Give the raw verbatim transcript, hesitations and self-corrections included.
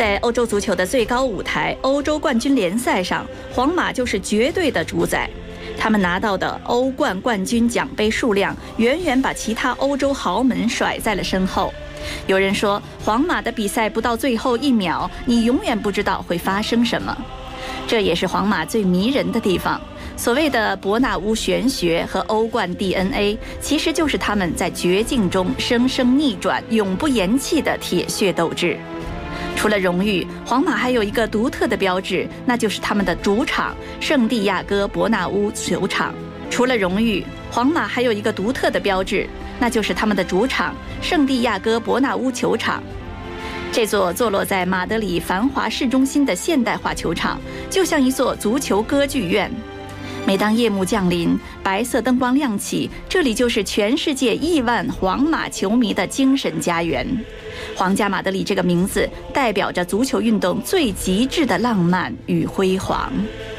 在欧洲足球的最高舞台欧洲冠军联赛上，皇马就是绝对的主宰。他们拿到的欧冠冠军奖杯数量远远把其他欧洲豪门甩在了身后。有人说，皇马的比赛不到最后一秒，你永远不知道会发生什么。这也是皇马最迷人的地方。所谓的伯纳乌玄学和欧冠 D N A， 其实就是他们在绝境中生生逆转、永不言弃的铁血斗志。除了荣誉，皇马还有一个独特的标志，那就是他们的主场圣地亚哥伯纳乌球场。除了荣誉，皇马还有一个独特的标志，那就是他们的主场圣地亚哥伯纳乌球场。这座坐落在马德里繁华市中心的现代化球场，就像一座足球歌剧院。每当夜幕降临，白色灯光亮起，这里就是全世界亿万皇马球迷的精神家园。皇家马德里这个名字代表着足球运动最极致的浪漫与辉煌。